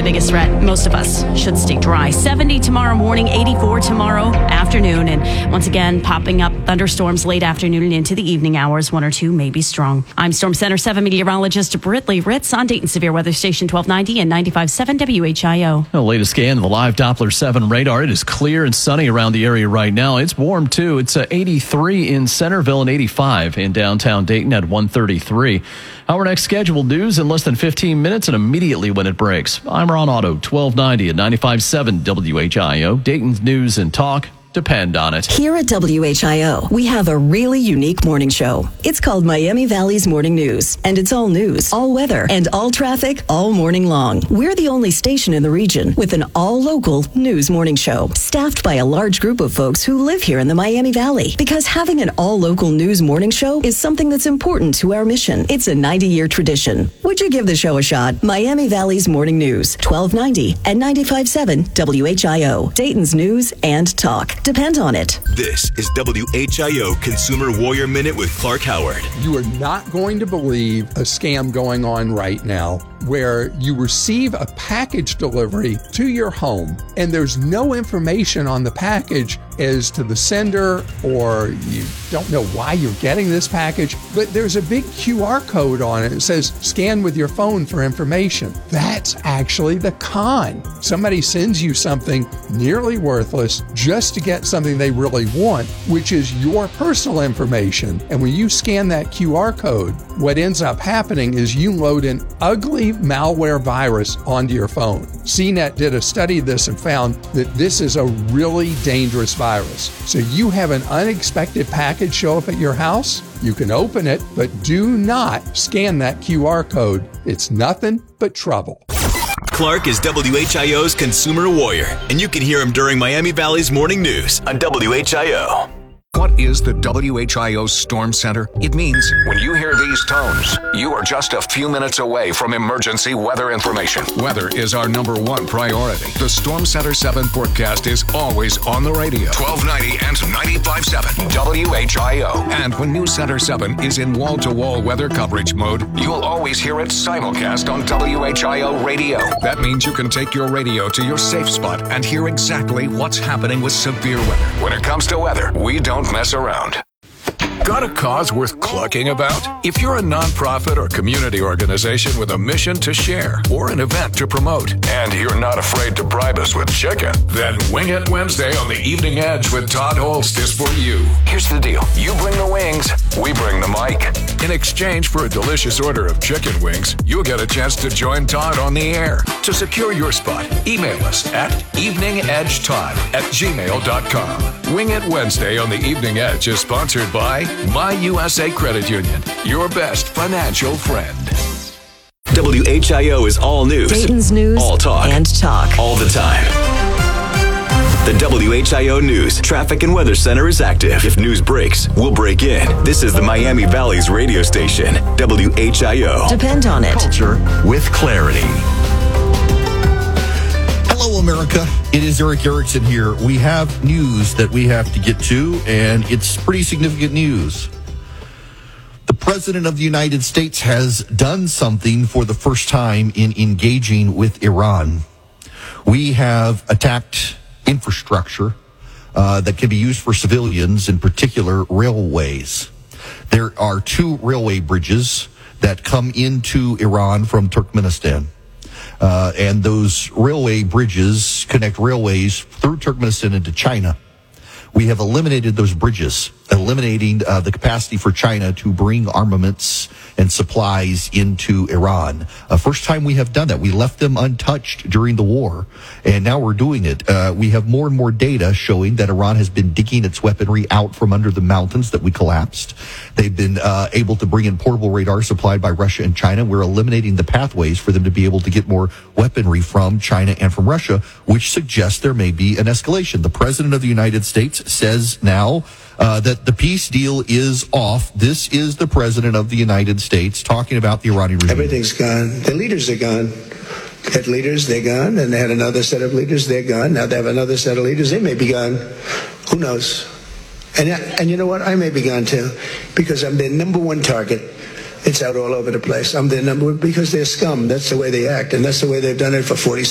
the biggest threat. Most of us should stay dry. 70 tomorrow morning, 84 tomorrow afternoon. And once again, popping up thunderstorms late afternoon and into the evening hours. 1 or 2 may be strong. I'm Storm Center 7 meteorologist Britley Ritz on Dayton Severe Weather Station 1290 and 95.7 WHIO. The latest scan of the live Doppler 7 radar. It is clear and sunny around the area right now. It's warm, too. It's 83 in Centerville and 85 in downtown Dayton at 133. Our next scheduled news in less than 15 minutes and immediately when it breaks. I'm Ron Otto, 1290 at 95.7 WHIO. Dayton's news and talk. Depend on it. Here at WHIO, we have a really unique morning show. It's called Miami Valley's Morning News, and it's all news, all weather, and all traffic all morning long. We're the only station in the region with an all-local news morning show, staffed by a large group of folks who live here in the Miami Valley. Because having an all-local news morning show is something that's important to our mission. It's a 90-year tradition. Would you give the show a shot? Miami Valley's Morning News, 1290 and 95.7 WHIO. Dayton's news and talk. Depend on it. This is WHIO Consumer Warrior Minute with Clark Howard. You are not going to believe a scam going on right now where you receive a package delivery to your home and there's no information on the package as to the sender, or you don't know why you're getting this package, but there's a big QR code on it. It says scan with your phone for information. That's actually the con. Somebody sends you something nearly worthless just to get something they really want, which is your personal information. And when you scan that QR code, what ends up happening is you load an ugly malware virus onto your phone. CNET did a study of this and found that this is a really dangerous virus. So you have an unexpected package show up at your house, you can open it, but do not scan that QR code. It's nothing but trouble. Clark is WHIO's Consumer Warrior, and you can hear him during Miami Valley's Morning News on WHIO. What is the WHIO Storm Center? It means when you hear these tones, you are just a few minutes away from emergency weather information. Weather is our #1 priority. The Storm Center 7 forecast is always on the radio. 1290 and 95.7 WHIO. And when News Center 7 is in wall-to-wall weather coverage mode, you'll always hear it simulcast on WHIO radio. That means you can take your radio to your safe spot and hear exactly what's happening with severe weather. When it comes to weather, we don't mess around. Got a cause worth clucking about? If you're a nonprofit or community organization with a mission to share or an event to promote, and you're not afraid to bribe us with chicken, then Wing It Wednesday on the Evening Edge with Todd Holst is for you. Here's the deal. You bring the wings, we bring the mic. In exchange for a delicious order of chicken wings, you'll get a chance to join Todd on the air. To secure your spot, email us at eveningedgetodd@gmail.com. Wing It Wednesday on the Evening Edge is sponsored by My USA Credit Union, your best financial friend. WHIO is all news. Dayton's news all talk. And talk. All the time. The WHIO News Traffic and Weather Center is active. If news breaks, we'll break in. This is the Miami Valley's radio station, WHIO. Depend on it. Culture with clarity. Hello, America. It is Eric Erickson here. We have news that we have to get to, and it's pretty significant news. The President of the United States has done something for the first time in engaging with Iran. We have attacked infrastructure that can be used for civilians, in particular railways. There are 2 railway bridges that come into Iran from Turkmenistan. And those railway bridges connect railways through Turkmenistan into China. We have eliminated those bridges, eliminating the capacity for China to bring armaments and supplies into Iran. First time we have done that. We left them untouched during the war, and now we're doing it. We have more and more data showing that Iran has been digging its weaponry out from under the mountains that we collapsed. They've been able to bring in portable radar supplied by Russia and China. We're eliminating the pathways for them to be able to get more weaponry from China and from Russia, which suggests there may be an escalation. The President of the United States says now that the peace deal is off. This is the President of the United States talking about the Iranian regime. Everything's gone. The leaders are gone. They had leaders, they're gone. And they had another set of leaders, they're gone. Now they have another set of leaders, they may be gone. Who knows? And you know what? I may be gone too, because I'm their #1 target. It's out all over the place. I'm their number one because they're scum. That's the way they act, and that's the way they've done it for 40